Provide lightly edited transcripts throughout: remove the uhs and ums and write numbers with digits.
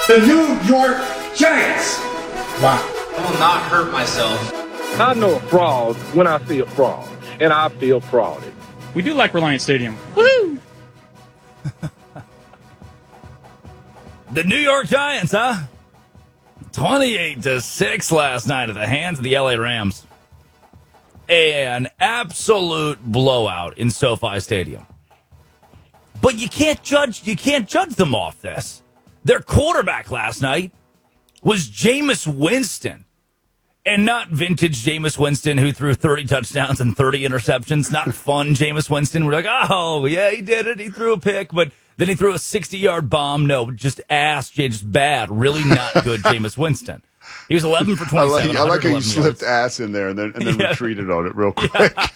The New York Giants. Wow. I will not hurt myself. I know a fraud when I see a fraud, and I feel frauded. We do like Reliant Stadium. Woo! The New York Giants, huh? 28-6 last night at the hands of the LA Rams. An absolute blowout in SoFi Stadium. But you can't judge them off this. Their quarterback last night was Jameis Winston. And not vintage Jameis Winston who threw 30 touchdowns and 30 interceptions. Not fun Jameis Winston. We're like, oh, yeah, he did it. He threw a pick, but then he threw a 60-yard bomb. No, just ass, just bad. Really not good Jameis Winston. He was 11 for 27. I like how you slipped yards. ass in there and then retreated on it real quick.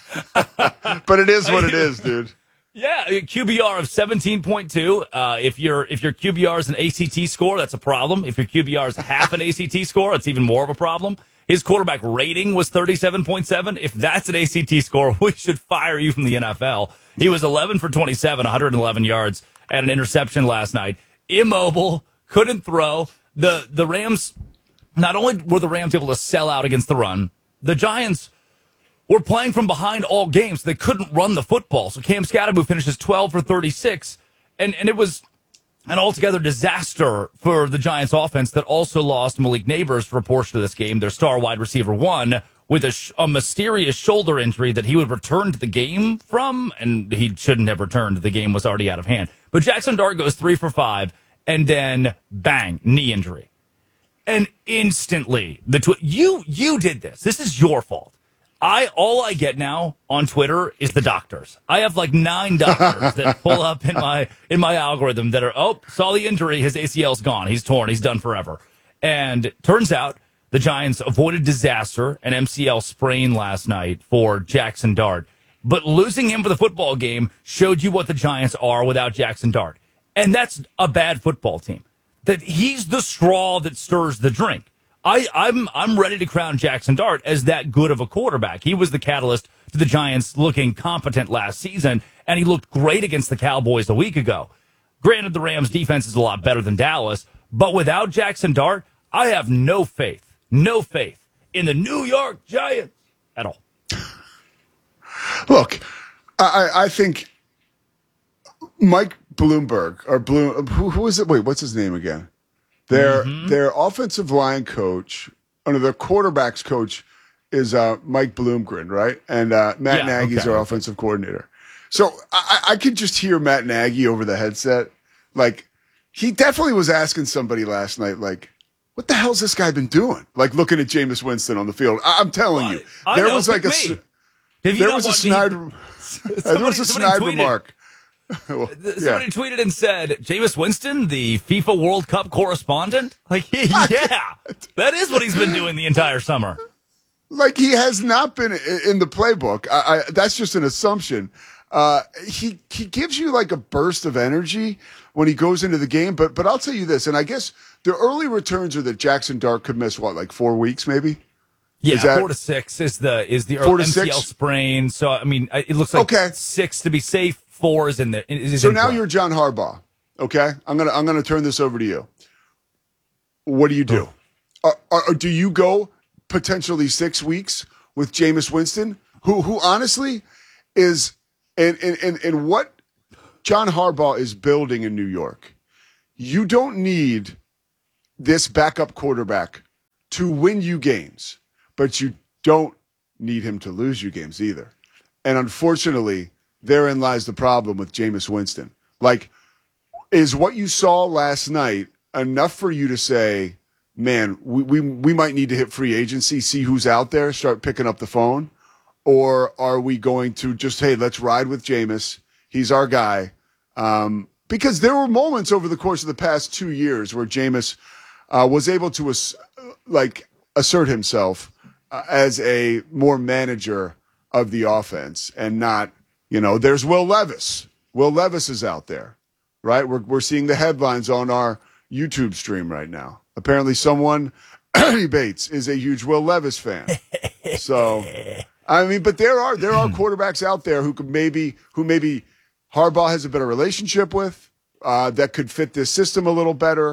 But it is what it is, dude. Yeah, a QBR of 17.2. If your QBR is an ACT score, that's a problem. If your QBR is half an ACT score, it's even more of a problem. His quarterback rating was 37.7. If that's an ACT score, we should fire you from the NFL. He was 11 for 27, 111 yards, and an interception last night. Immobile, couldn't throw. The Rams, not only were the Rams able to sell out against the run, the Giants were playing from behind all games. They couldn't run the football. So Cam Scatterbo finishes 12 for 36, and it was an altogether disaster for the Giants offense that also lost Malik Neighbors for a portion of this game. Their star wide receiver one with a mysterious shoulder injury that he would return to the game from, and he shouldn't have returned. The game was already out of hand. But Jackson Dart goes 3 for 5, and then bang, knee injury. And instantly, you did this. This is your fault. All I get now on Twitter is the doctors. I have like 9 doctors that pull up in my algorithm that are, saw the injury, his ACL's gone, he's torn, he's done forever. And it turns out the Giants avoided disaster, an MCL sprain last night for Jackson Dart. But losing him for the football game showed you what the Giants are without Jackson Dart. And that's a bad football team. That he's the straw that stirs the drink. I'm ready to crown Jackson Dart as that good of a quarterback. He was the catalyst to the Giants looking competent last season, and he looked great against the Cowboys a week ago. Granted, the Rams' defense is a lot better than Dallas, but without Jackson Dart, I have no faith in the New York Giants at all. Look, I think Mike Bloomberg, or who is it? Wait, what's his name again? Their offensive line coach, their quarterback's coach is Mike Bloomgren, right? And Matt Nagy's our offensive coordinator. So I could just hear Matt Nagy over the headset. Like, he definitely was asking somebody last night, like, what the hell's this guy been doing? Like, looking at Jameis Winston on the field. I'm telling you, there was like a snide remark. Somebody tweeted and said, Jameis Winston, the FIFA World Cup correspondent? Like, yeah, that is what he's been doing the entire summer. Like, he has not been in the playbook. That's just an assumption. He gives you like a burst of energy when he goes into the game. But I'll tell you this, and I guess the early returns are that Jackson Dart could miss, like 4 weeks maybe? Yeah, 4 to 6 is the early MCL sprain. So, I mean, it looks like 6 to be safe. 4 is in there. So now you're John Harbaugh. Okay, I'm gonna turn this over to you. What do you do? Do you go potentially 6 weeks with Jameis Winston, who honestly is in what John Harbaugh is building in New York? You don't need this backup quarterback to win you games, but you don't need him to lose you games either. And unfortunately, therein lies the problem with Jameis Winston. Like, is what you saw last night enough for you to say, man, we might need to hit free agency, see who's out there, start picking up the phone? Or are we going to just, hey, let's ride with Jameis. He's our guy. Because there were moments over the course of the past 2 years where Jameis was able to assert himself as a more manager of the offense and not, there's Will Levis. Will Levis is out there, right? We're seeing the headlines on our YouTube stream right now. Apparently someone, Ernie Bates, is a huge Will Levis fan. So, I mean, but there are quarterbacks out there who maybe Harbaugh has a better relationship with, that could fit this system a little better.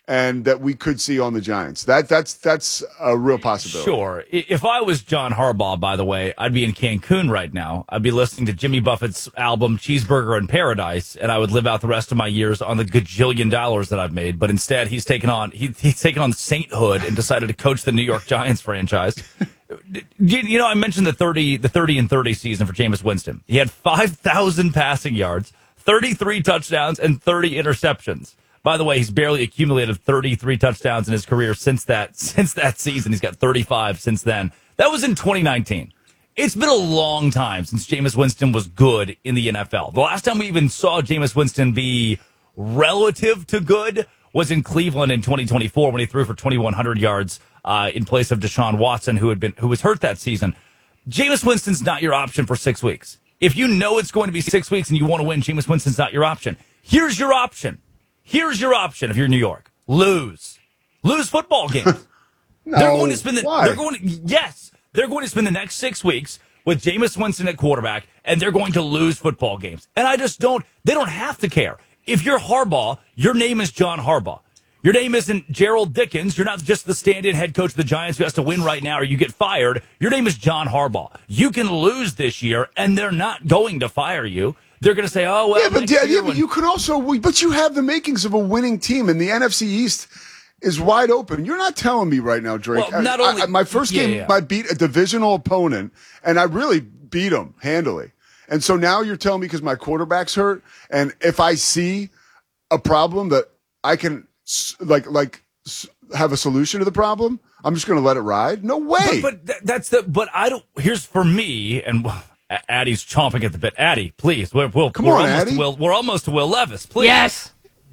and that we could see on the Giants. That's a real possibility. Sure. If I was John Harbaugh, by the way, I'd be in Cancun right now. I'd be listening to Jimmy Buffett's album Cheeseburger in Paradise, and I would live out the rest of my years on the gajillion dollars that I've made. But instead, he's taken on sainthood and decided to coach the New York Giants franchise. You know, I mentioned the 30-30 season for Jameis Winston. He had 5,000 passing yards, 33 touchdowns, and 30 interceptions. By the way, he's barely accumulated 33 touchdowns in his career since that season. He's got 35 since then. That was in 2019. It's been a long time since Jameis Winston was good in the NFL. The last time we even saw Jameis Winston be relative to good was in Cleveland in 2024 when he threw for 2,100 yards in place of Deshaun Watson, who was hurt that season. Jameis Winston's not your option for 6 weeks. If you know it's going to be 6 weeks and you want to win, Jameis Winston's not your option. Here's your option. Here's your option if you're New York. Lose football games. No, they're going to spend why? they're going to spend the next 6 weeks with Jameis Winston at quarterback, and they're going to lose football games. And they don't have to care. If you're Harbaugh, your name is John Harbaugh. Your name isn't Gerald Dickens. You're not just the stand-in head coach of the Giants who has to win right now or you get fired. Your name is John Harbaugh. You can lose this year, and they're not going to fire you. They're going to say, "Oh well." But you can also. But you have the makings of a winning team, and the NFC East is wide open. You're not telling me right now, Drake. Well, not only my first game, I beat a divisional opponent, and I really beat him handily. And so now you're telling me because my quarterback's hurt, and if I see a problem that I can have a solution to the problem, I'm just going to let it ride. No way. But I don't. Here's for me and. Addie's chomping at the bit. Addie, please. We're almost to Will Levis. Please. Yes.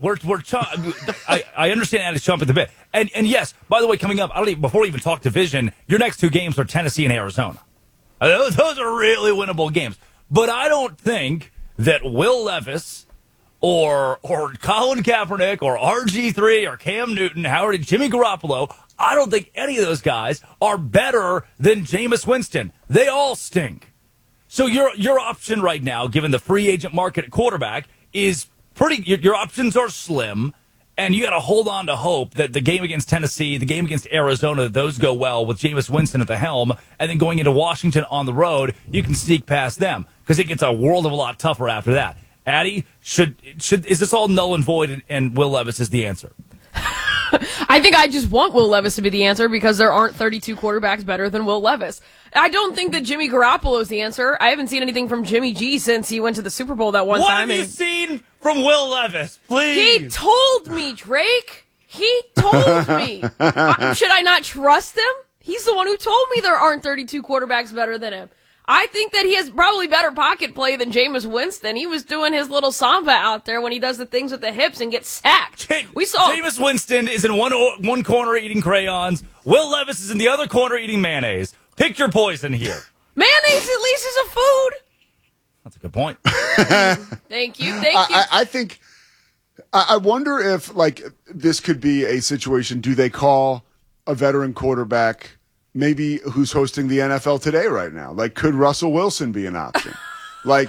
I understand Addie's chomping at the bit. And yes, by the way, coming up, before we even talk division, your next 2 games are Tennessee and Arizona. Those are really winnable games. But I don't think that Will Levis or Colin Kaepernick or RG3 or Cam Newton, Jimmy Garoppolo, I don't think any of those guys are better than Jameis Winston. They all stink. So your option right now, given the free agent market at quarterback, is pretty. Your options are slim, and you got to hold on to hope that the game against Tennessee, the game against Arizona, those go well with Jameis Winston at the helm, and then going into Washington on the road, you can sneak past them because it gets a world of a lot tougher after that. Addie, is this all null and void, and Will Levis is the answer? I think I just want Will Levis to be the answer because there aren't 32 quarterbacks better than Will Levis. I don't think that Jimmy Garoppolo is the answer. I haven't seen anything from Jimmy G since he went to the Super Bowl that one time. What have you seen from Will Levis? Please. He told me, Drake. He told me. Should I not trust him? He's the one who told me there aren't 32 quarterbacks better than him. I think that he has probably better pocket play than Jameis Winston. He was doing his little samba out there when he does the things with the hips and gets sacked. We saw Jameis Winston is in one corner eating crayons. Will Levis is in the other corner eating mayonnaise. Pick your poison here. Mayonnaise at least is a food. That's a good point. Thank you. I think. I wonder if this could be a situation. Do they call a veteran quarterback? Maybe who's hosting the NFL Today right now? Could Russell Wilson be an option? Look,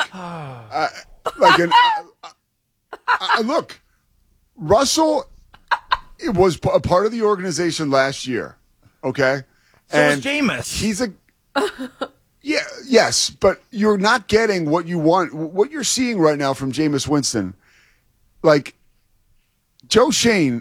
Russell was a part of the organization last year. Okay, so was Jameis. He's yes, but you're not getting what you want. What you're seeing right now from Jameis Winston, Joe Shane.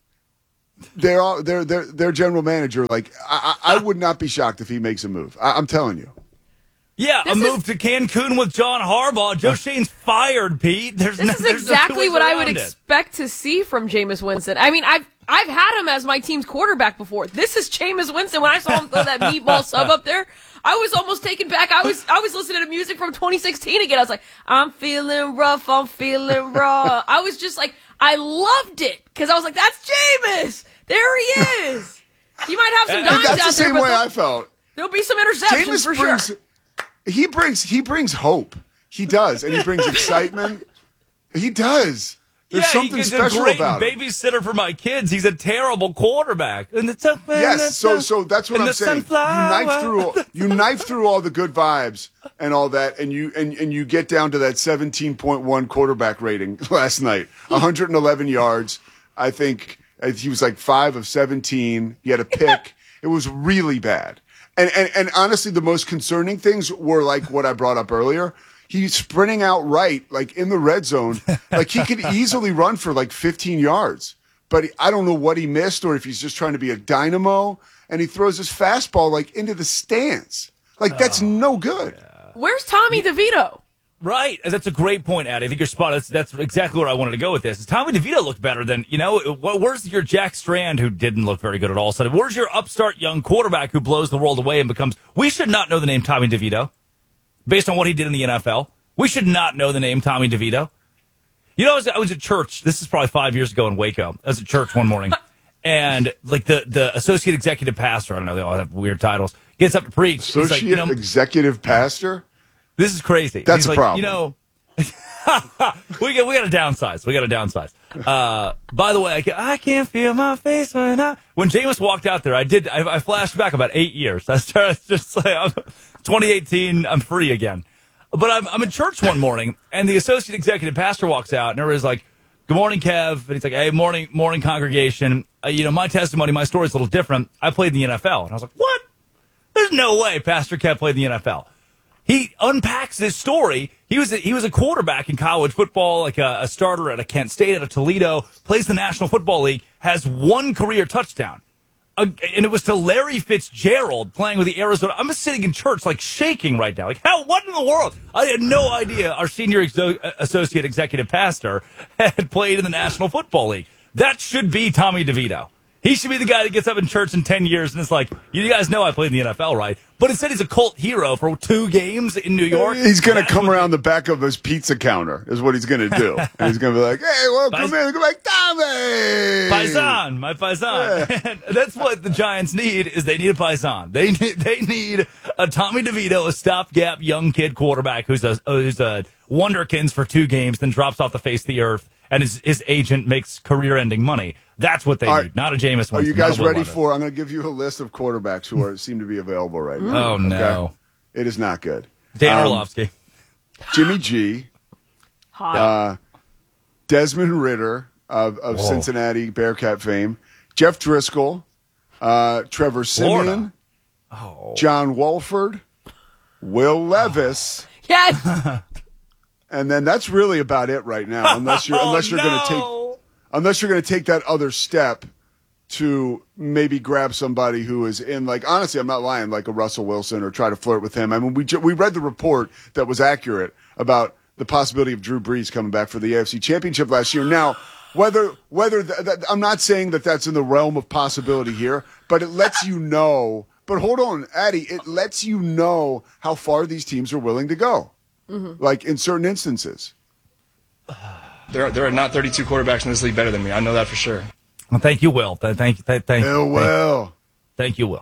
Their general manager. I would not be shocked if he makes a move. I'm telling you. Yeah, a move to Cancun with John Harbaugh. Joe Shane's fired, Pete. This is exactly what I would expect to see from Jameis Winston. I mean, I've had him as my team's quarterback before. This is Jameis Winston. When I saw him throw that meatball sub up there, I was almost taken back. I was listening to music from 2016 again. I was like, I'm feeling rough. I'm feeling raw. I was just like, I loved it because I was like, that's Jameis. There he is. He might have some dimes out there. That's the same way I felt. There'll be some interceptions for sure. He brings hope. He does, and he brings excitement. He does. There's something special about him. Babysitter for my kids. He's a terrible quarterback. Yes, so that's what I'm saying. You knife through all the good vibes and all that, and you get down to that 17.1 quarterback rating last night. 111 yards. I think He was like 5 of 17. He had a pick. It was really bad. And honestly, the most concerning things were like what I brought up earlier. He's sprinting out right, like in the red zone. Like he could easily run for like 15 yards. But I don't know what he missed or if he's just trying to be a dynamo. And he throws his fastball like into the stands. Like that's no good. Where's Tommy DeVito? Right. That's a great point, Addie. I think you're spot on. That's exactly where I wanted to go with this. Tommy DeVito looked better than, where's your Jack Strand who didn't look very good at all? So where's your upstart young quarterback who blows the world away and becomes, we should not know the name Tommy DeVito based on what he did in the NFL. We should not know the name Tommy DeVito. I was at church. This is probably 5 years ago in Waco. I was at church one morning, and like the associate executive pastor, I don't know, they all have weird titles, gets up to preach. Associate executive pastor? This is crazy. That's a problem. we got to downsize. By the way, I can't feel my face when Jameis walked out there. I flashed back about 8 years. I started just like 2018. I'm free again. But I'm in church one morning, and the associate executive pastor walks out, and everybody's like, "Good morning, Kev." And he's like, "Hey, morning, congregation. My testimony, my story's a little different. I played in the NFL." And I was like, "What? There's no way Pastor Kev played in the NFL." He unpacks this story. He was a quarterback in college football, like a starter at a Kent State, at a Toledo, plays the National Football League, has one career touchdown. And it was to Larry Fitzgerald playing with the Arizona. I'm just sitting in church, like shaking right now. Like, what in the world? I had no idea our senior associate executive pastor had played in the National Football League. That should be Tommy DeVito. He should be the guy that gets up in church in 10 years and it's like, you guys know I played in the NFL, right? But instead he's a cult hero for 2 games in New York. He's going to come around the back of his pizza counter is what he's going to do. And he's going to be like, "Hey, welcome in." Come back, Tommy. Paisan, my Paisan. Yeah. And that's what the Giants need is they need a Paisan. They need a Tommy DeVito, a stopgap young kid quarterback who's a wonderkins for 2 games, then drops off the face of the earth, and his agent makes career-ending money. That's what they need, not a Jameis Winston. Are you guys ready for? I'm going to give you a list of quarterbacks who seem to be available right now. Oh, no. Okay? It is not good. Dan Orlovsky. Jimmy G. Hot. Desmond Ritter of Cincinnati Bearcat fame. Jeff Driscoll. Trevor Siemian. John Wolford. Will Levis. Yes. And then that's really about it right now, unless you're going to take that other step to maybe grab somebody who is in, like, honestly, I'm not lying, like a Russell Wilson, or try to flirt with him. I mean, we read the report that was accurate about the possibility of Drew Brees coming back for the AFC Championship last year. Now, whether I'm not saying that that's in the realm of possibility here, but it lets you know. But hold on, Addie, it lets you know how far these teams are willing to go. Mm-hmm. Like in certain instances. There are not 32 quarterbacks in this league better than me. I know that for sure. Well, thank you, Will. Thank you, Will.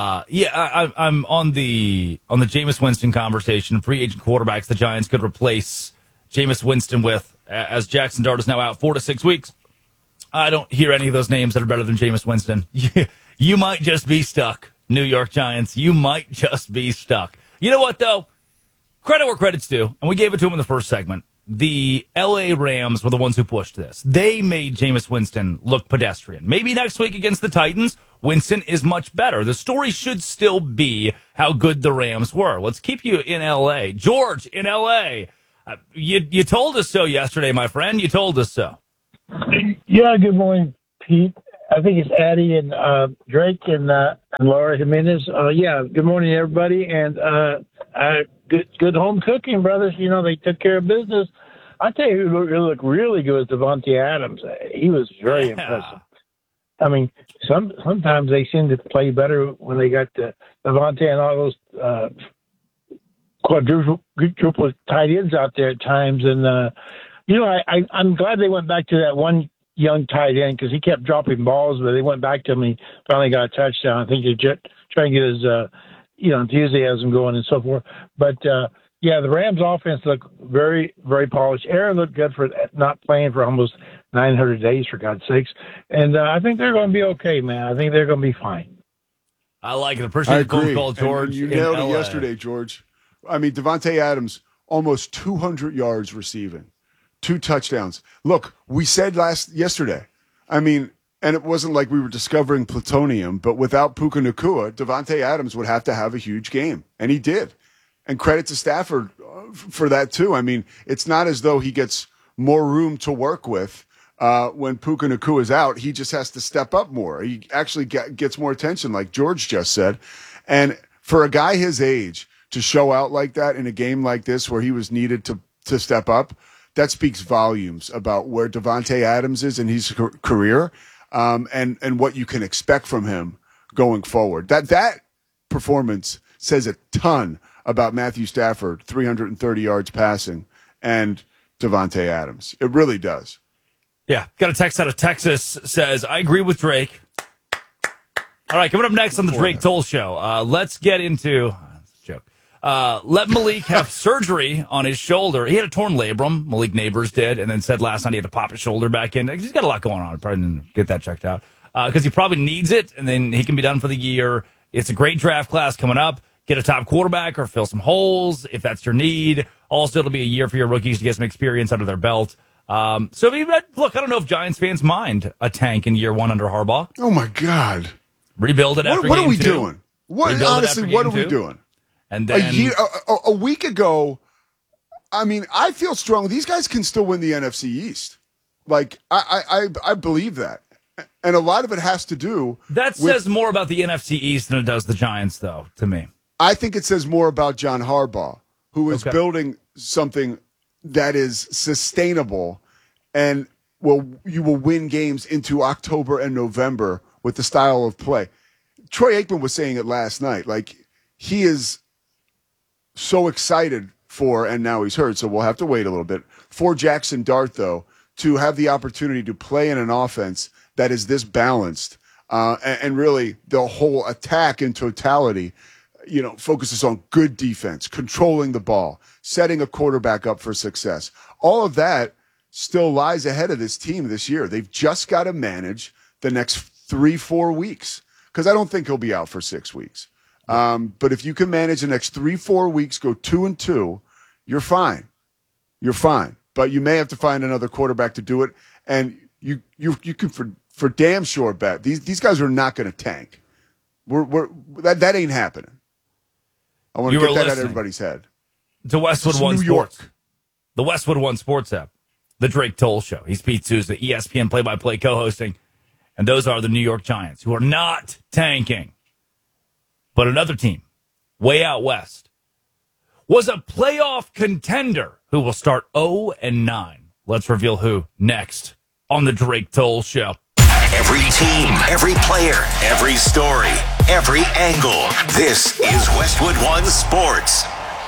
I'm on the Jameis Winston conversation. Free agent quarterbacks the Giants could replace Jameis Winston with, as Jackson Dart is now out 4 to 6 weeks. I don't hear any of those names that are better than Jameis Winston. You might just be stuck, New York Giants. You might just be stuck. You know what, though? Credit where credit's due, and we gave it to him in the first segment. The L.A. Rams were the ones who pushed this. They made Jameis Winston look pedestrian. Maybe next week against the Titans, Winston is much better. The story should still be how good the Rams were. Let's keep you in L.A. George, in L.A., you told us so yesterday, my friend. You told us so. Yeah, good morning, Pete. I think it's Addie and Drake and Laura Jimenez. Good morning, everybody. And good home cooking, brothers. You know, they took care of business. I tell you who looked really good was Davante Adams. He was very impressive. I mean, sometimes they seem to play better when they got Davante and all those quadruple tight ends out there at times. And, I'm glad they went back to that one young tight end because he kept dropping balls, but they went back to him and he finally got a touchdown. I think they're trying to get his enthusiasm going and so forth. But, the Rams offense looked very, very polished. Aaron looked good for not playing for almost 900 days, for God's sakes. And I think they're going to be okay, man. I think they're going to be fine. I like it. Appreciate the phone call, George. And you nailed it yesterday, George. I mean, Davante Adams, almost 200 yards receiving, 2 touchdowns. Look, we said yesterday, I mean, And it wasn't like we were discovering plutonium, but without Puka Nacua, Davante Adams would have to have a huge game. And he did. And credit to Stafford for that, too. I mean, it's not as though he gets more room to work with when Puka Nacua is out. He just has to step up more. He actually gets more attention, like George just said. And for a guy his age to show out like that in a game like this where he was needed to step up, that speaks volumes about where Davante Adams is in his career. And what you can expect from him going forward. That performance says a ton about Matthew Stafford, 330 yards passing, and Davante Adams. It really does. Yeah. Got a text out of Texas, says, I agree with Drake. All right, coming up next on the Drake Toll Show, let's get into... That's a joke. Let Malik have surgery on his shoulder. He had a torn labrum, Malik Neighbors did, and then said last night he had to pop his shoulder back in. He's got a lot going on. Probably didn't get that checked out because he probably needs it, and then he can be done for the year. It's a great draft class coming up. Get a top quarterback or fill some holes if that's your need. Also, it'll be a year for your rookies to get some experience under their belt. So, I mean, look, I don't know if Giants fans mind a tank in year one under Harbaugh. Oh, my God. Rebuild it after what game are we two. doing? Honestly, what are we doing? And then a week ago, I mean, I feel strong. These guys can still win the NFC East. Like, I believe that. And a lot of it has to do That says more about the NFC East than it does the Giants, though, to me. I think it says more about John Harbaugh, who is building something that is sustainable and you will win games into October and November with the style of play. Troy Aikman was saying it last night. Like, he is so excited for, and now he's hurt, so we'll have to wait a little bit, for Jackson Dart, though, to have the opportunity to play in an offense that is this balanced and really the whole attack in totality, focuses on good defense, controlling the ball, setting a quarterback up for success. All of that still lies ahead of this team this year. They've just got to manage the next 3-4 weeks because I don't think he'll be out for 6 weeks. But if you can manage the next 3-4 weeks, go 2-2, you're fine. You're fine. But you may have to find another quarterback to do it. And you can for damn sure bet these guys are not going to tank. That ain't happening. I want to get that out of everybody's head. To Westwood One Sports, the Westwood One Sports app, the Drake Toll Show. He's Pete Souza, ESPN play-by-play co-hosting, and those are the New York Giants, who are not tanking. But another team, way out west, was a playoff contender who will start 0-9. Let's reveal who next on the Drake Toll Show. Every team, every player, every story, every angle. This is Westwood One Sports.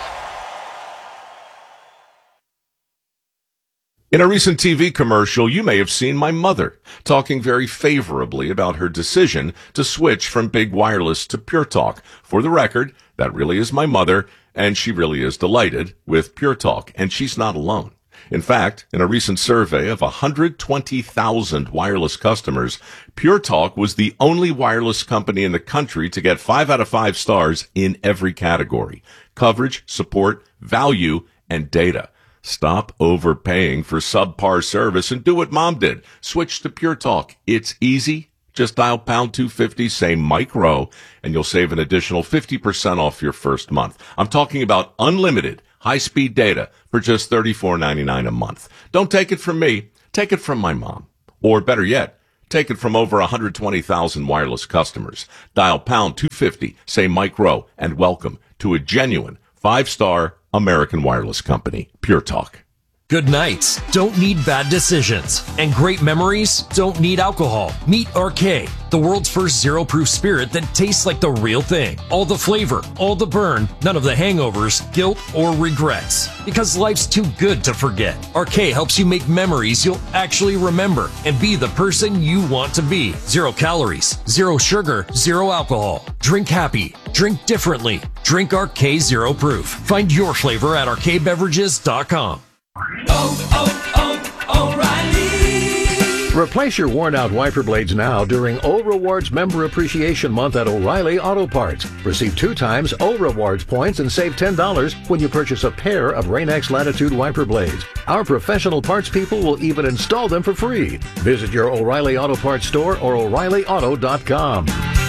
In a recent TV commercial, you may have seen my mother talking very favorably about her decision to switch from big wireless to Pure Talk. For the record, that really is my mother, and she really is delighted with Pure Talk, and she's not alone. In fact, in a recent survey of 120,000 wireless customers, Pure Talk was the only wireless company in the country to get 5 out of 5 stars in every category: coverage, support, value, and data. Stop overpaying for subpar service and do what Mom did. Switch to Pure Talk. It's easy. Just dial pound 250, say Mike Rowe, and you'll save an additional 50% off your first month. I'm talking about unlimited high-speed data for just $34.99 a month. Don't take it from me. Take it from my mom. Or better yet, take it from over 120,000 wireless customers. Dial pound 250, say Mike Rowe, and welcome to a genuine 5-star American wireless company, Pure Talk. Good nights don't need bad decisions, and great memories don't need alcohol. Meet RK, the world's first zero-proof spirit that tastes like the real thing. All the flavor, all the burn, none of the hangovers, guilt, or regrets. Because life's too good to forget. RK helps you make memories you'll actually remember and be the person you want to be. 0 calories, 0 sugar, 0 alcohol. Drink happy. Drink differently. Drink RK Zero Proof. Find your flavor at rkbeverages.com. O'Reilly. Replace your worn-out wiper blades now during O Rewards Member Appreciation Month at O'Reilly Auto Parts. Receive 2 times O Rewards points and save $10 when you purchase a pair of Rain-X Latitude wiper blades. Our professional parts people will even install them for free. Visit your O'Reilly Auto Parts store or O'ReillyAuto.com.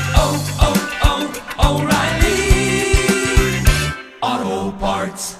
O'Reilly Auto Parts.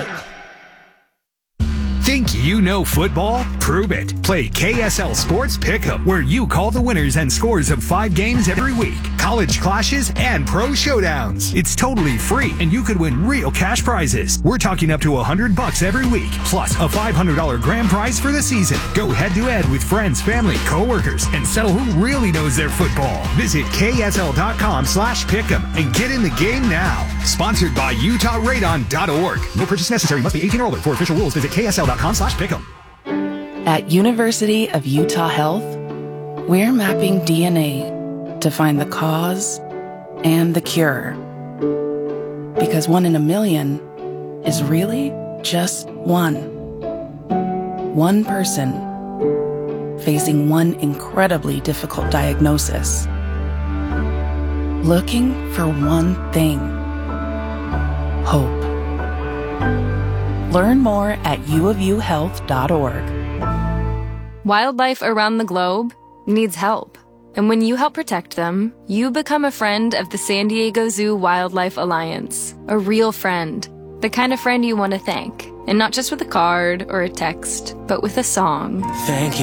Think you know football? Prove it. Play KSL Sports Pick'em, where you call the winners and scores of 5 games every week, college clashes, and pro showdowns. It's totally free, and you could win real cash prizes. We're talking up to $100 every week, plus a $500 grand prize for the season. Go head-to-head with friends, family, co-workers, and settle who really knows their football. Visit ksl.com/pick'em and get in the game now. Sponsored by UtahRadon.org. No purchase necessary. Must be 18 or older. For official rules, visit ksl.com/pick'em. At University of Utah Health, we're mapping DNA to find the cause and the cure. Because 1 in a million is really just one. One person facing one incredibly difficult diagnosis. Looking for one thing: hope. Learn more at uofuhealth.org. Wildlife around the globe needs help. And when you help protect them, you become a friend of the San Diego Zoo Wildlife Alliance. A real friend. The kind of friend you want to thank. And not just with a card or a text, but with a song. Thank